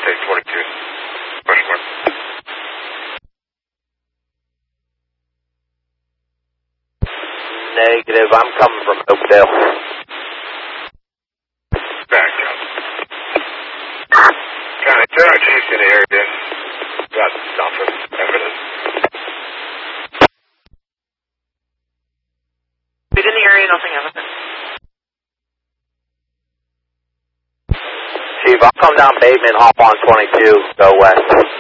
take 42. Question mark. Negative, I'm coming from Oakdale. Back up. County, turn our chiefs in the area. Got nothing. Evidence. Who's in the area, nothing evident. Chief, I'll come down pavement, hop on 22, go west.